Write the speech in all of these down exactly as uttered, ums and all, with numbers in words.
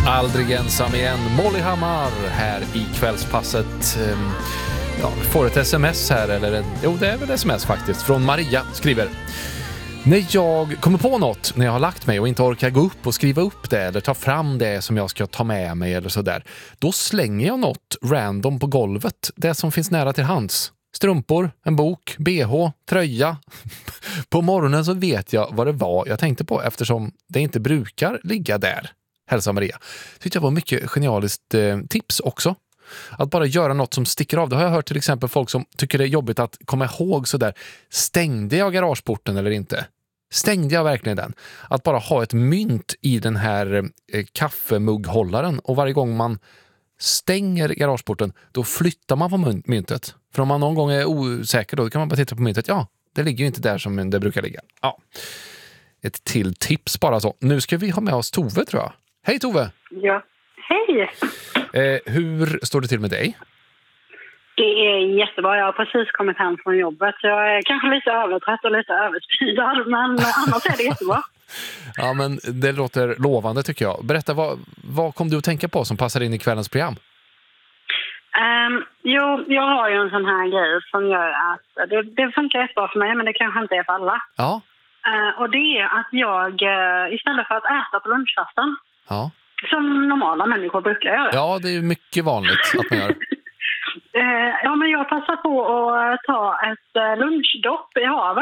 Aldrig ensam igen. Molly Hammar här i kvällspasset. Ja, vi får ett sms här, eller jo, det är väl sms faktiskt, från Maria skriver: när jag kommer på något, när jag har lagt mig och inte orkar gå upp och skriva upp det eller ta fram det som jag ska ta med mig eller sådär, då slänger jag något random på golvet, det som finns nära till hands. Strumpor, en bok, B H, tröja. På morgonen så vet jag vad det var jag tänkte på, eftersom det inte brukar ligga där. Hälsa Maria. Tyckte jag var mycket genialiskt eh, tips också. Att bara göra något som sticker av. Det har jag hört till exempel folk som tycker det är jobbigt att komma ihåg sådär. Stängde jag garageporten eller inte? Stängde jag verkligen den? Att bara ha ett mynt i den här eh, kaffemugghållaren, och varje gång man stänger garageporten, då flyttar man på myntet. För om man någon gång är osäker då, då kan man bara titta på myntet. Ja, det ligger ju inte där som det brukar ligga. Ja. Ett till tips bara så. Nu ska vi ha med oss Tove, tror jag. Hej Tove! Ja, hej! Eh, hur står det till med dig? Det är jättebra. Jag har precis kommit hem från jobbet. Jag är kanske lite övertrött och lite överspridad, men annars är det jättebra. Ja, men det låter lovande tycker jag. Berätta, vad, vad kom du att tänka på som passar in i kvällens program? Um, jo, jag har ju en sån här grej som gör att det, det funkar jättebra för mig, men det kanske inte är för alla. Ja. Uh, och det är att jag uh, istället för att äta på lunchrasten, ja. som normala människor brukar göra. Ja, det är ju mycket vanligt att man gör. uh, ja, men jag passar på att ta ett uh, lunchdopp i havet.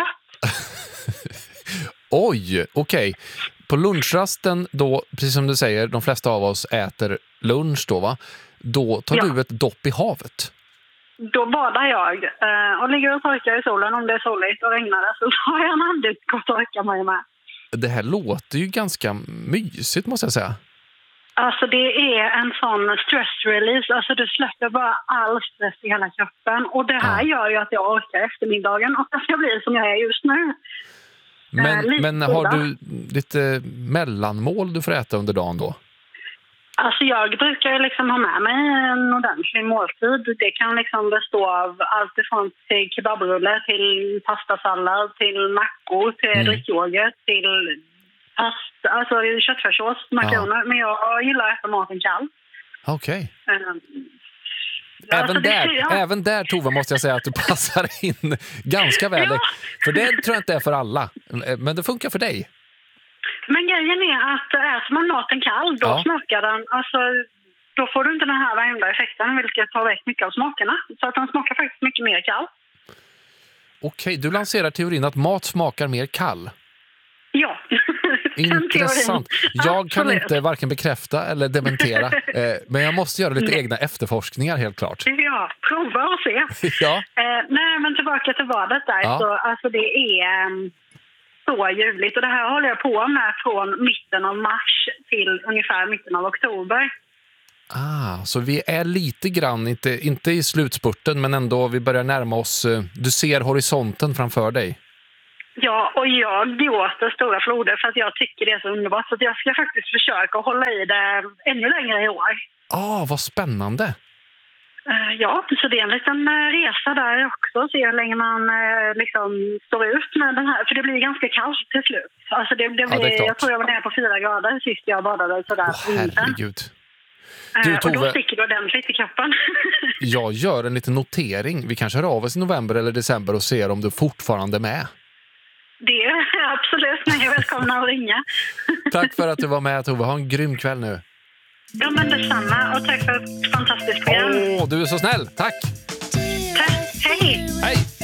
Oj, okej. Okay. På lunchrasten då, precis som du säger, de flesta av oss äter lunch då, va? Då tar ja. du ett dopp i havet. Då badar jag eh, och ligger och torkar i solen om det är soligt och regnar det, så har jag en handduk och torkar mig med. Det här låter ju ganska mysigt, måste jag säga. Alltså det är en sån stress release, alltså du släpper bara all stress i hela kroppen, och det här ja. gör ju att jag orkar eftermiddagen och att jag blir som jag är just nu. Men, eh, men har du lite mellanmål du får äta under dagen då? Alltså jag brukar ju liksom ha med mig en ordentlig måltid. Det kan liksom bestå av allt ifrån till kebabrulle till pastasallad, till mackor, till mm. drickyoghurt, till past, alltså köttfärssås, makaroner. Ja. Men jag gillar att äta maten kall. Okej. Okay. Um, Även, alltså där, det, ja. även där, Tove, måste jag säga att du passar in ganska väl. Ja. För det tror jag inte är för alla. Men det funkar för dig. Men grejen är att äter man maten kall, då ja. smakar den, alltså då får du inte den här värmda effekten, vilket tar väck mycket av smakerna. Så att den smakar faktiskt mycket mer kall. Okej, du lanserar teorin att mat smakar mer kall. Ja. Intressant. Jag kan inte varken bekräfta eller dementera, eh, men jag måste göra lite nej. egna efterforskningar helt klart. Ja, prova och se. ja. eh, nej, men tillbaka till badet där. Ja. Så, alltså det är... Um, så ljuvligt. Och det här håller jag på med från mitten av mars till ungefär mitten av oktober. Ah, så vi är lite grann, inte, inte i slutspurten, men ändå vi börjar närma oss. Du ser horisonten framför dig. Ja, och jag gråter stora floder för att jag tycker det är så underbart. Så att jag ska faktiskt försöka hålla i det ännu längre i år. Ah, vad spännande. Ja, så det är en liten resa där också, se hur länge man liksom står ut med den här, för det blir ganska kallt till slut. Alltså det, det blir, ja, det jag tror jag var nere på fyra grader sist jag badade sådär. Åh, herregud. Du, Tove, och då sticker det ordentligt i kroppen. Jag gör en liten notering. Vi kanske hör av oss i november eller december och ser om du fortfarande är med. Det är absolut, men jag är välkomna att ringa. Tack för att du var med, Tove. Ha en grym kväll nu. Ja, men detsamma. Och tack för ett fantastiskt program. Åh, du är så snäll. Tack. Tack. Hej. Hej.